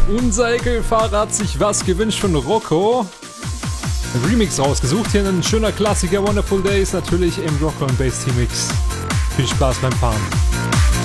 Unser LKW-Fahrer hat sich was gewünscht von Rocco. Ein Remix rausgesucht. Hier ein schöner Klassiker, Wonderful Days, natürlich im Rocco und Bass Team Mix. Viel Spaß beim Fahren.